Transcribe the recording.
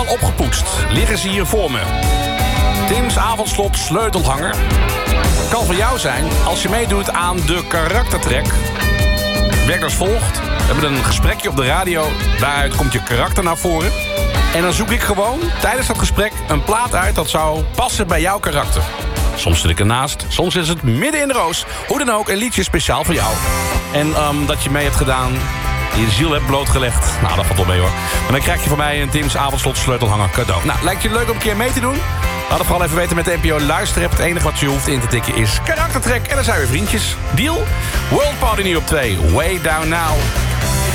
helemaal opgepoetst. Liggen ze hier voor me. Tim's avondslot sleutelhanger kan voor jou zijn als je meedoet aan de karaktertrek. Werkt als volgt. We hebben een gesprekje op de radio. Daaruit komt je karakter naar voren. En dan zoek ik gewoon tijdens dat gesprek een plaat uit dat zou passen bij jouw karakter. Soms zit ik ernaast, soms is het midden in de roos. Hoe dan ook, een liedje speciaal voor jou. En dat je mee hebt gedaan, je ziel hebt blootgelegd. Nou, dat valt wel mee hoor. Maar dan krijg je van mij een Tim's avondslot sleutelhanger cadeau. Nou, lijkt je leuk om een keer mee te doen? Laat het vooral even weten met de NPO Luisterapp. Het enige wat je hoeft in te tikken is karaktertrek. En dan zijn we vriendjes. Deal? World Party nu op 2. Way Down Now.